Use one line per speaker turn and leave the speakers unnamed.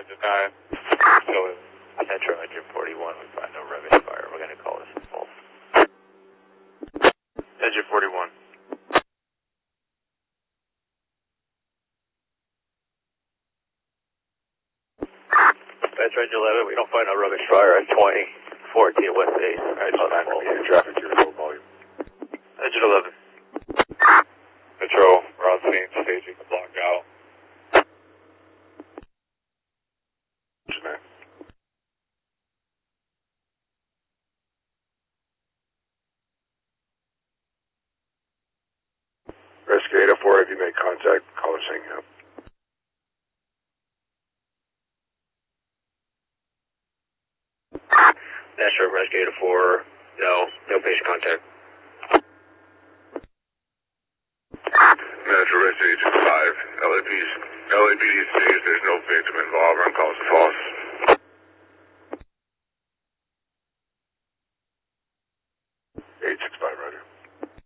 engine 9. So Metro engine 41, we find no rubbish fire. We're going to call this false. Engine 41. Metro engine 11, we don't find no rubbish fire at 2014 West 8.
Engine 9, repeating traffic to low volume.
Engine 11.
Metro, we're on scene, staging the block out. Engine 9. Rescue 804, have you made contact? Call us hanging up.
Nashville, Rescue 804, no patient contact.
Metro Rescue Agent 5, LAPD states there's no victim involved. Run calls false.